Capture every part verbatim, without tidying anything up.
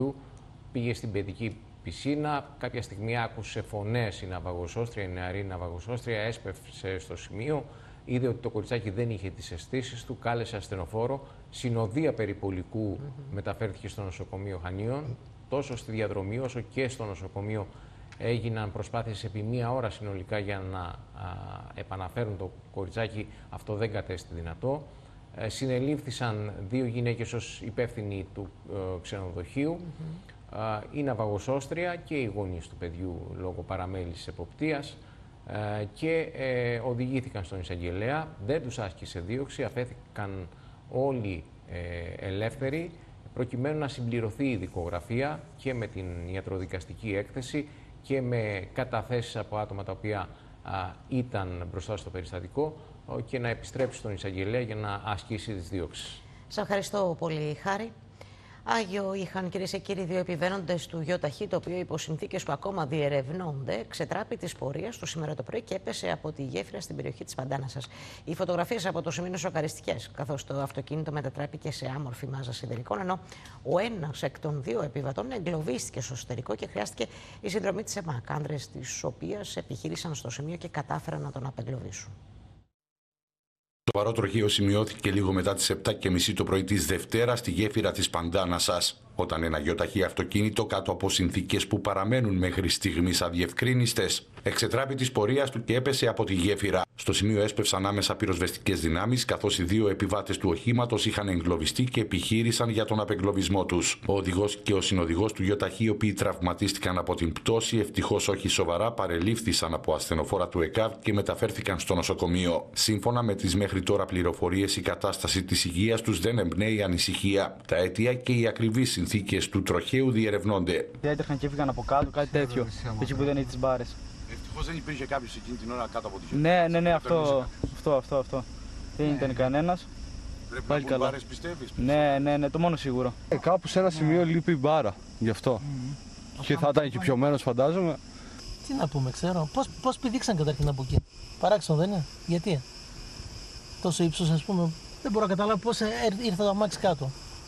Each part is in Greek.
πήγε στην παιδική πισίνα. Κάποια στιγμή άκουσε φωνές η ναυαγοσώστρια, η νεαρή ναυαγοσώστρια, έσπευσε στο σημείο. Είδε ότι το κοριτσάκι δεν είχε τις αισθήσεις του, κάλεσε ασθενοφόρο. Συνοδεία περιπολικού mm-hmm. μεταφέρθηκε στο νοσοκομείο Χανίων. Τόσο στη διαδρομή όσο και στο νοσοκομείο έγιναν προσπάθειες επί μία ώρα συνολικά για να α, επαναφέρουν το κοριτσάκι. Αυτό δεν κατέστη δυνατό. Ε, συνελήφθησαν δύο γυναίκες ως υπεύθυνοι του ε, ξενοδοχείου. Mm-hmm. ε, η ναυαγοσώστρια και οι γονείς του παιδιού λόγω παραμέλησης εποπτείας. Ε, και ε, οδηγήθηκαν στον εισαγγελέα. Δεν τους άσκησε δίωξη, αφέθηκαν όλοι ε, ελεύθεροι, προκειμένου να συμπληρωθεί η δικογραφία και με την ιατροδικαστική έκθεση και με καταθέσεις από άτομα τα οποία α, ήταν μπροστά στο περιστατικό και να επιστρέψει στον εισαγγελέα για να ασκήσει τις δίωξεις. Σας ευχαριστώ πολύ, Χάρη. Άγιο είχαν, κυρίες και κύριοι, δύο επιβαίνοντες του ΙΟΤΑΧΗ, το οποίο υπό συνθήκες που ακόμα διερευνώνται, ξετράπη της πορείας του σήμερα το πρωί και έπεσε από τη γέφυρα στην περιοχή της Παντάνασας. Οι φωτογραφίες από το σημείο είναι σοκαριστικές, καθώς το αυτοκίνητο μετατράπηκε σε άμορφη μάζα σιδερικών, ενώ ο ένας εκ των δύο επιβατών εγκλωβίστηκε στο εσωτερικό και χρειάστηκε η συνδρομή της ΕΜΑΚ, άνδρες της οποίας επιχείρησαν στο σημείο και κατάφεραν να τον απεγκλωβίσουν. Το σοβαρό τροχαίο σημειώθηκε λίγο μετά τις επτά και μισή το πρωί της Δευτέρας στη γέφυρα της Παντάνασας, όταν ένα ΙΟΤΑΧΗ αυτοκίνητο κάτω από συνθήκες που παραμένουν μέχρι στιγμής αδιευκρίνιστες εξετράπη της πορείας του και έπεσε από τη γέφυρα. Στο σημείο έσπευσαν άμεσα πυροσβεστικές δυνάμεις, καθώς οι δύο επιβάτες του οχήματος είχαν εγκλωβιστεί και επιχείρησαν για τον απεγκλωβισμό τους. Ο οδηγός και ο συνοδηγός του ΙΟΤΑΧΗ, οι οποίοι τραυματίστηκαν από την πτώση, ευτυχώς όχι σοβαρά, παρελήφθησαν από ασθενοφόρα του ΕΚΑΒ και μεταφέρθηκαν στο νοσοκομείο. Σύμφωνα με τις μέχρι τώρα πληροφορίες, η κατάσταση της υγείας τους δεν εμπνέει ανησυχία. Τα αίτια και οι ακριβείς συνθήκες του τροχαίου διερευνώνται. Έτρεχαν και έφυγαν από κάτω, κάτι τέτοιο. Εκεί που δεν είναι τις μπάρες. Ευτυχώς δεν υπήρχε κάποιος εκείνη την ώρα κάτω από τη γέφυρα. Ναι, ναι, ναι, αυτό, αυτό, αυτό, αυτό. Δεν ναι. ήταν κανένας. Πρέπει πάλι να μπουν μπάρες, πιστεύεις? Ναι, ναι, ναι, το μόνο σίγουρο. Ε, κάπου σε ένα σημείο ναι. λείπει η μπάρα, γι' αυτό. Mm-hmm. Και θα ήταν και πιωμένος, φαντάζομαι. Τι να πούμε, ξέρω. Πώς, πώς πηδήξαν καταρχήν από εκεί. Παράξενο δεν είναι? Γιατί? Τόσο ύψος, ας πούμε, δεν μπορώ να καταλάβω πώς ήρθε το αμάξι κάτω.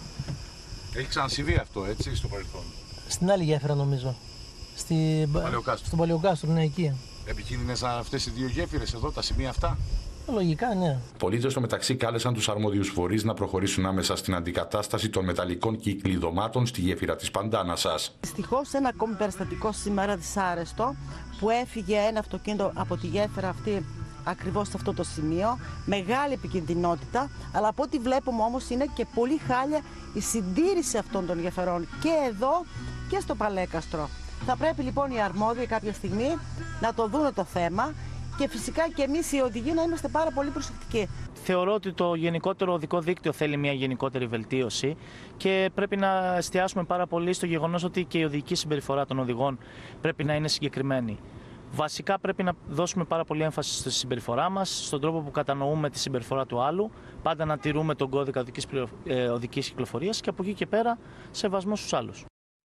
Έχει ξανασυμβεί αυτό, έτσι, στο παρελθόν? Στην άλλη γέφυρα, νομίζω. Στη... Στον Παλαιοκάστρο, ναι, εκεί. Επικίνδυνες αυτές οι δύο γέφυρες εδώ, τα σημεία αυτά? Λογικά, ναι. Πολίτες στο μεταξύ κάλεσαν τους αρμόδιους φορείς να προχωρήσουν άμεσα στην αντικατάσταση των μεταλλικών κυκλειδωμάτων στη γέφυρα της Παντάνασας. Δυστυχώς, ένα ακόμη περιστατικό σήμερα δυσάρεστο, που έφυγε ένα αυτοκίνητο από τη γέφυρα αυτή ακριβώς σε αυτό το σημείο. Μεγάλη επικινδυνότητα, αλλά από ό,τι βλέπουμε όμως είναι και πολύ χάλια η συντήρηση αυτών των γεφυρών και εδώ και στο Παλέκαστρο. Θα πρέπει λοιπόν οι αρμόδιοι κάποια στιγμή να το δούνε το θέμα και φυσικά και εμείς οι οδηγοί να είμαστε πάρα πολύ προσεκτικοί. Θεωρώ ότι το γενικότερο οδικό δίκτυο θέλει μια γενικότερη βελτίωση και πρέπει να εστιάσουμε πάρα πολύ στο γεγονός ότι και η οδηγική συμπεριφορά των οδηγών πρέπει να είναι συγκεκριμένη. Βασικά πρέπει να δώσουμε πάρα πολύ έμφαση στη συμπεριφορά μας, στον τρόπο που κατανοούμε τη συμπεριφορά του άλλου, πάντα να τηρούμε τον κώδικα οδικής, ε, οδικής κυκλοφορίας και από εκεί και πέρα σεβασμό στους άλλους.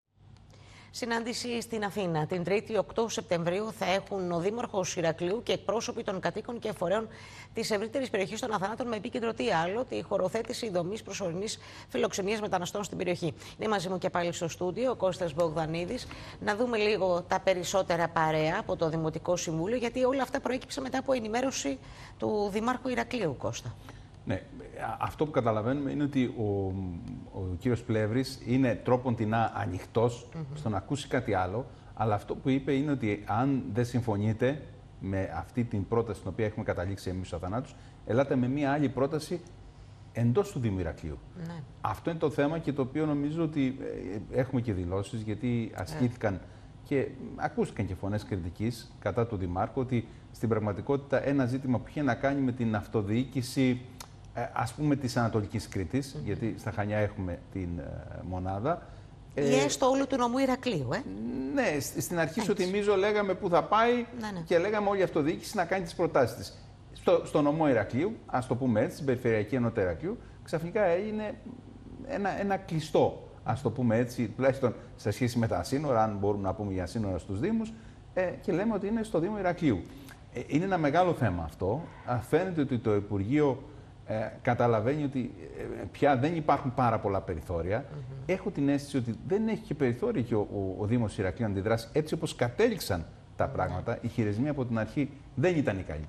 Συνάντηση στην Αθήνα. Την Τρίτη, οκτώ Σεπτεμβρίου, θα έχουν ο Δήμαρχος Ηρακλείου και εκπρόσωποι των κατοίκων και φορέων της ευρύτερης περιοχής των Αθανάτων με επίκεντρο τι άλλο, τη χωροθέτηση δομής προσωρινής φιλοξενίας μεταναστών στην περιοχή. Είναι μαζί μου και πάλι στο στούντιο ο Κώστας Μπογδανίδης. Να δούμε λίγο τα περισσότερα παρέα από το Δημοτικό Συμβούλιο, γιατί όλα αυτά προέκυψαν μετά από ενημέρωση του Δημάρχου Ηρακλείου, Κώστα. Ναι, αυτό που καταλαβαίνουμε είναι ότι ο, ο κύριος Πλεύρης είναι τρόποντινά ανοιχτός mm-hmm. στο να ακούσει κάτι άλλο, αλλά αυτό που είπε είναι ότι αν δεν συμφωνείτε με αυτή την πρόταση την οποία έχουμε καταλήξει εμείς στους Αθανάτους, ελάτε με μία άλλη πρόταση εντός του Δήμου Ηρακλείου. Ναι. Αυτό είναι το θέμα και το οποίο νομίζω ότι έχουμε και δηλώσεις, γιατί ασκήθηκαν yeah. και ακούστηκαν και φωνές κριτικής κατά του Δημάρχου, ότι στην πραγματικότητα ένα ζήτημα που είχε να κάνει με την αυτοδιοίκηση, ας πούμε, της Ανατολικής Κρήτης, mm-hmm. γιατί στα Χανιά έχουμε την uh, μονάδα. Ή έστω όλου του νομού Ηρακλείου, ε. Ναι, στην αρχή στο Τιμίζω λέγαμε πού θα πάει ναι, ναι. και λέγαμε όλη η αυτοδιοίκηση να κάνει τις προτάσεις της. Στο, στο νομό Ηρακλείου, ας το πούμε έτσι, στην Περιφερειακή Ενότητα Ηρακλείου, ξαφνικά έγινε ένα, ένα κλειστό, ας το πούμε έτσι, τουλάχιστον σε σχέση με τα σύνορα, αν μπορούμε να πούμε για σύνορα στους Δήμους, ε, και λέμε ότι είναι στο Δήμο Ηρακλείου. Ε, είναι ένα μεγάλο θέμα αυτό. Φαίνεται ότι το Υπουργείο ε, καταλαβαίνει ότι ε, πια δεν υπάρχουν πάρα πολλά περιθώρια. Mm-hmm. Έχω την αίσθηση ότι δεν έχει και περιθώρια και ο, ο, ο Δήμος Ηρακλείων να αντιδράσει έτσι όπως κατέληξαν τα πράγματα. Οι χειρισμοί από την αρχή δεν ήταν οι καλύτεροι.